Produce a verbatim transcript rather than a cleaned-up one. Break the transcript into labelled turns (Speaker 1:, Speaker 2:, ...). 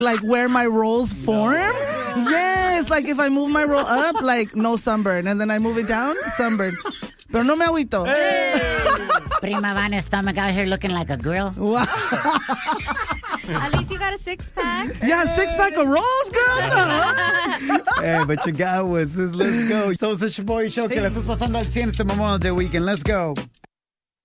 Speaker 1: like where my rolls form. No. Yes, like if I move my roll up, like no sunburn, and then I move it down, sunburn. Pero no me agüito.
Speaker 2: Hey. Prima Vanna's stomach out here looking like a grill.
Speaker 1: Wow.
Speaker 3: At least you got a six-pack.
Speaker 1: Yeah, six-pack of rolls, girl.
Speaker 4: Hey, but you got was let's go. So it's the Shaboy Show que la estás pasando al cien este momento de weekend. Let's go.